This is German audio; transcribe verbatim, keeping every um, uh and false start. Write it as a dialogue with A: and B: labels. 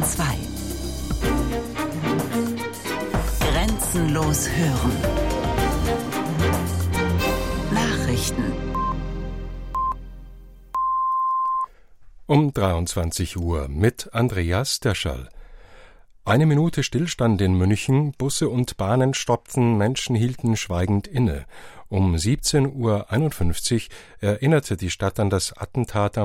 A: Bayern zwei. Grenzenlos hören. Nachrichten.
B: Um dreiundzwanzig Uhr mit Andreas Derschall. Eine Minute Stillstand in München, Busse und Bahnen stoppten, Menschen hielten schweigend inne. Um siebzehn Uhr einundfünfzig erinnerte die Stadt an das Attentat am